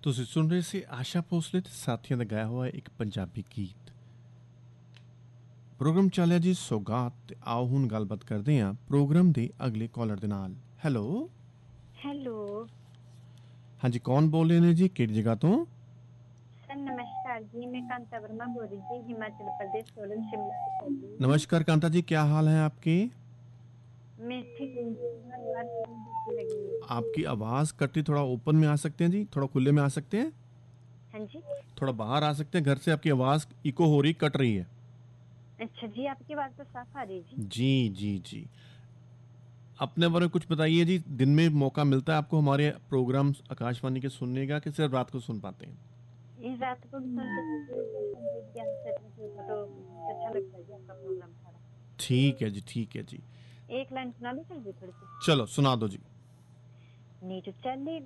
ਤੁਸੀਂ ਸੁਣ ਰਹੇ ਸੀ ਆਸ਼ਾ ਭੋਸਲੇ ਤੇ ਸਾਥੀਆਂ ਦਾ ਗਾਇਆ ਹੋਇਆ ਇੱਕ ਪੰਜਾਬੀ ਗੀਤ। ਪ੍ਰੋਗਰਾਮ ਚੱਲਿਆ ਜੀ ਸੌਗਾਤ ਤੇ ਆਓ ਹੁਣ ਗੱਲਬਾਤ ਕਰਦੇ ਹਾਂ ਪ੍ਰੋਗਰਾਮ ਦੇ ਅਗਲੇ ਕਾਲਰ ਦੇ ਨਾਲ। ਹੈਲੋ हेलो ਹਾਂਜੀ, ਕੌਣ ਬੋਲ ਰਹੇ ਨੇ ਜੀ, ਕਿਹੜੀ ਜਗ੍ਹਾ ਤੋਂ? सर नमस्कार जी, मैं कांता वर्मा बोल रही थी, हिमाचल प्रदेश सोलन शिमला से बोल रही हूँ। नमस्कार कांता जी, क्या हाल है आपके? मैं ठीक हूँ जी, हमारी बात बहुत अच्छी लगी है। आपकी आवाज़ कटी, थोड़ा ओपन में आ सकते हैं जी, थोड़ा खुले में आ सकते हैं, हाँ जी, थोड़ा बाहर आ सकते हैं घर से, आपकी आवाज़ इको हो रही, कट रही है। अच्छा जी, आपकी बात तो साफ आ रही है जी। जी जी जी, अपने बारे में कुछ बताइए जी। दिन में मौका मिलता है आपको हमारे प्रोग्राम आकाशवाणी के सुनने का कि सिर्फ रात को सुन पाते हैं? इस रात को भी सुनते हैं जी, मौसम विज्ञान से तो बहुत अच्छा लगता है जी आपका प्रोग्राम सारा। ठीक है जी, ठीक है जी, एक लाइन सुना दो सर जी थोड़ी सी। चलो सुना दो जी। नीर चली